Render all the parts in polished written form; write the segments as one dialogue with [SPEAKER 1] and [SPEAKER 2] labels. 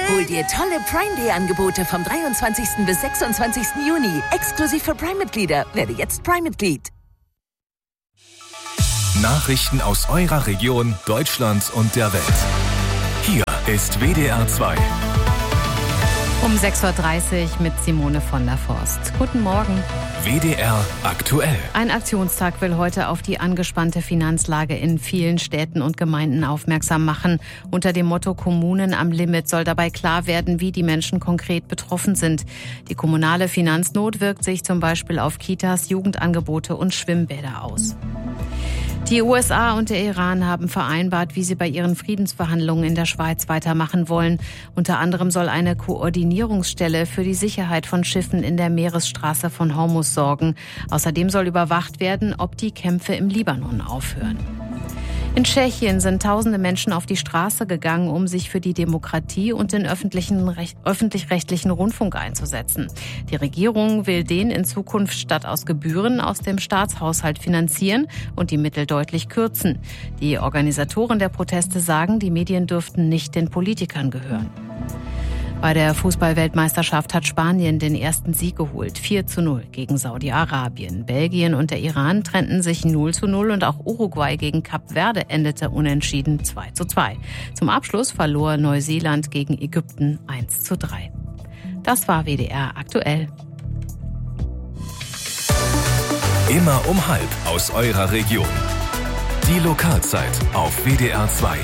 [SPEAKER 1] Hol dir tolle Prime Day Angebote vom 23. bis 26. Juni. Exklusiv für Prime-Mitglieder. Werde jetzt Prime-Mitglied.
[SPEAKER 2] Nachrichten aus eurer Region, Deutschland und der Welt. Hier ist WDR 2.
[SPEAKER 3] Um 6.30 Uhr mit Simone von der Forst. Guten Morgen.
[SPEAKER 2] WDR aktuell.
[SPEAKER 3] Ein Aktionstag will heute auf die angespannte Finanzlage in vielen Städten und Gemeinden aufmerksam machen. Unter dem Motto Kommunen am Limit soll dabei klar werden, wie die Menschen konkret betroffen sind. Die kommunale Finanznot wirkt sich zum Beispiel auf Kitas, Jugendangebote und Schwimmbäder aus. Die USA und der Iran haben vereinbart, wie sie bei ihren Friedensverhandlungen in der Schweiz weitermachen wollen. Unter anderem soll eine Koordinierungsstelle für die Sicherheit von Schiffen in der Meeresstraße von Hormuz sorgen. Außerdem soll überwacht werden, ob die Kämpfe im Libanon aufhören. In Tschechien sind tausende Menschen auf die Straße gegangen, um sich für die Demokratie und den öffentlich-rechtlichen Rundfunk einzusetzen. Die Regierung will den in Zukunft statt aus Gebühren aus dem Staatshaushalt finanzieren und die Mittel deutlich kürzen. Die Organisatoren der Proteste sagen, die Medien dürften nicht den Politikern gehören. Bei der Fußball-Weltmeisterschaft hat Spanien den ersten Sieg geholt, 4:0 gegen Saudi-Arabien. Belgien und der Iran trennten sich 0:0 und auch Uruguay gegen Kap Verde endete unentschieden 2:2. Zum Abschluss verlor Neuseeland gegen Ägypten 1:3. Das war WDR aktuell.
[SPEAKER 2] Immer um 12:30 aus eurer Region. Die Lokalzeit auf WDR 2.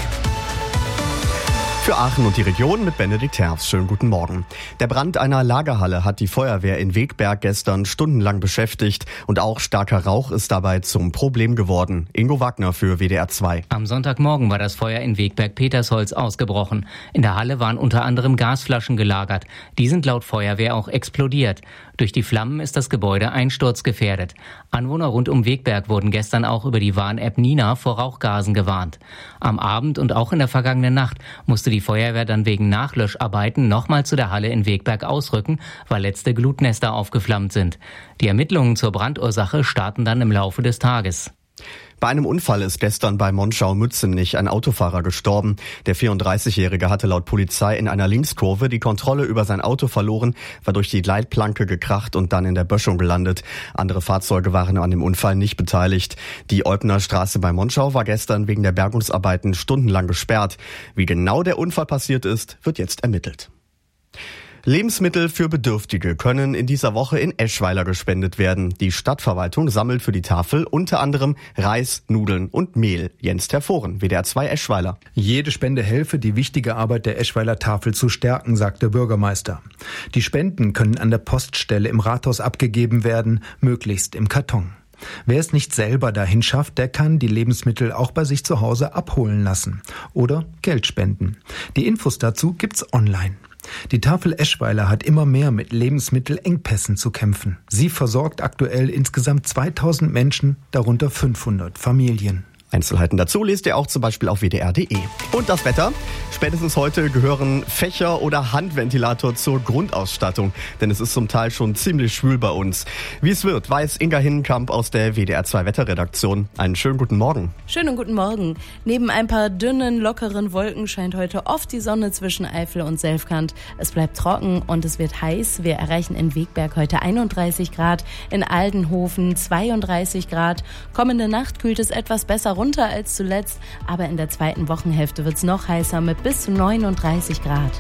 [SPEAKER 4] Für Aachen und die Region mit Benedikt Herfs. Schönen guten Morgen. Der Brand einer Lagerhalle hat die Feuerwehr in Wegberg gestern stundenlang beschäftigt und auch starker Rauch ist dabei zum Problem geworden. Ingo Wagner für WDR 2.
[SPEAKER 5] Am Sonntagmorgen war das Feuer in Wegberg-Petersholz ausgebrochen. In der Halle waren unter anderem Gasflaschen gelagert. Die sind laut Feuerwehr auch explodiert. Durch die Flammen ist das Gebäude einsturzgefährdet. Anwohner rund um Wegberg wurden gestern auch über die Warn-App Nina vor Rauchgasen gewarnt. Am Abend und auch in der vergangenen Nacht musste die Feuerwehr dann wegen Nachlöscharbeiten nochmal zu der Halle in Wegberg ausrücken, weil letzte Glutnester aufgeflammt sind. Die Ermittlungen zur Brandursache starten dann im Laufe des Tages.
[SPEAKER 4] Bei einem Unfall ist gestern bei Monschau-Mützenich ein Autofahrer gestorben. Der 34-Jährige hatte laut Polizei in einer Linkskurve die Kontrolle über sein Auto verloren, war durch die Leitplanke gekracht und dann in der Böschung gelandet. Andere Fahrzeuge waren an dem Unfall nicht beteiligt. Die Eubner Straße bei Monschau war gestern wegen der Bergungsarbeiten stundenlang gesperrt. Wie genau der Unfall passiert ist, wird jetzt ermittelt. Lebensmittel für Bedürftige können in dieser Woche in Eschweiler gespendet werden. Die Stadtverwaltung sammelt für die Tafel unter anderem Reis, Nudeln und Mehl. Jens Terforen, WDR 2 Eschweiler.
[SPEAKER 6] Jede Spende helfe, die wichtige Arbeit der Eschweiler Tafel zu stärken, sagt der Bürgermeister. Die Spenden können an der Poststelle im Rathaus abgegeben werden, möglichst im Karton. Wer es nicht selber dahin schafft, der kann die Lebensmittel auch bei sich zu Hause abholen lassen oder Geld spenden. Die Infos dazu gibt's online. Die Tafel Eschweiler hat immer mehr mit Lebensmittelengpässen zu kämpfen. Sie versorgt aktuell insgesamt 2000 Menschen, darunter 500 Familien.
[SPEAKER 4] Einzelheiten dazu lest ihr auch zum Beispiel auf wdr.de. Und das Wetter? Spätestens heute gehören Fächer oder Handventilator zur Grundausstattung, denn es ist zum Teil schon ziemlich schwül bei uns. Wie es wird, weiß Inga Hinnenkamp aus der WDR 2 Wetterredaktion. Einen schönen guten Morgen.
[SPEAKER 7] Schönen guten Morgen. Neben ein paar dünnen, lockeren Wolken scheint heute oft die Sonne zwischen Eifel und Selfkant. Es bleibt trocken und es wird heiß. Wir erreichen in Wegberg heute 31 Grad, in Aldenhofen 32 Grad. Kommende Nacht kühlt es etwas besser runter als zuletzt, aber in der zweiten Wochenhälfte wird es noch heißer mit bis zu 39 Grad.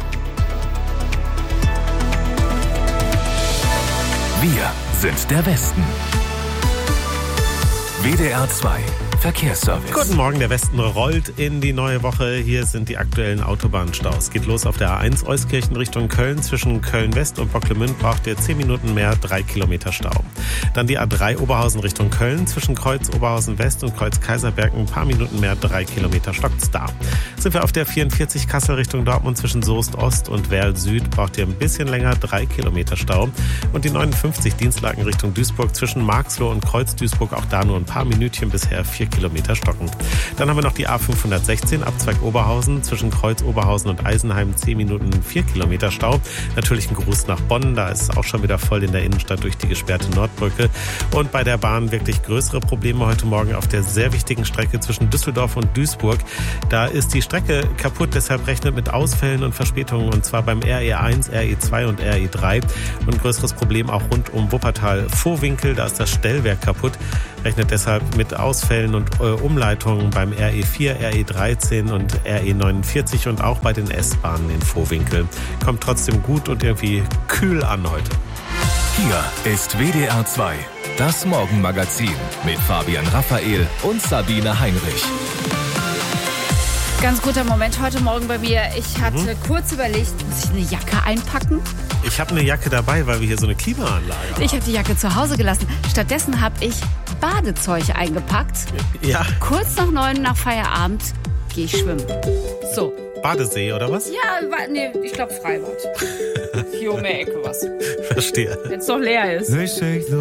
[SPEAKER 2] Wir sind der Westen. WDR 2 Verkehrsservice.
[SPEAKER 8] Guten Morgen, der Westen rollt in die neue Woche. Hier sind die aktuellen Autobahnstaus. Geht los auf der A1 Euskirchen Richtung Köln. Zwischen Köln-West und Bocklemünd braucht ihr 10 Minuten mehr, 3 Kilometer Stau. Dann die A3 Oberhausen Richtung Köln. Zwischen Kreuz Oberhausen West und Kreuz Kaiserberg ein paar Minuten mehr, 3 Kilometer stockt's da. Sind wir auf der 44 Kassel Richtung Dortmund. Zwischen Soest Ost und Werl Süd braucht ihr ein bisschen länger, 3 Kilometer Stau. Und die 59 Dienstlaken Richtung Duisburg. Zwischen Marxloh und Kreuz Duisburg auch da nur ein paar Minütchen bisher, 4 Kilometer stockend. Dann haben wir noch die A516, Abzweig Oberhausen, zwischen Kreuz Oberhausen und Eisenheim 10 Minuten 4 Kilometer Stau. Natürlich ein Gruß nach Bonn, da ist es auch schon wieder voll in der Innenstadt durch die gesperrte Nordbrücke. Und bei der Bahn wirklich größere Probleme heute Morgen auf der sehr wichtigen Strecke zwischen Düsseldorf und Duisburg. Da ist die Strecke kaputt, deshalb rechnet mit Ausfällen und Verspätungen, und zwar beim RE1, RE2 und RE3. Und ein größeres Problem auch rund um Wuppertal-Vohwinkel, da ist das Stellwerk kaputt. Rechnet deshalb mit Ausfällen und Umleitungen beim RE4, RE13 und RE49 und auch bei den S-Bahnen in Vohwinkel. Kommt trotzdem gut und irgendwie kühl an heute.
[SPEAKER 2] Hier ist WDR 2, das Morgenmagazin mit Fabian Raphael und Sabine Heinrich.
[SPEAKER 9] Ganz guter Moment heute Morgen bei mir. Ich hatte kurz überlegt, muss ich eine Jacke einpacken?
[SPEAKER 8] Ich habe eine Jacke dabei, weil wir hier so eine Klimaanlage haben.
[SPEAKER 9] Ich habe die Jacke zu Hause gelassen. Stattdessen habe ich Badezeug eingepackt.
[SPEAKER 8] Ja.
[SPEAKER 9] Kurz nach 9 nach Feierabend gehe ich schwimmen. So.
[SPEAKER 8] Badesee oder was?
[SPEAKER 9] Ja, nee, ich glaube Freibad. Hier um die Ecke was.
[SPEAKER 8] Verstehe.
[SPEAKER 9] Wenn es noch leer ist.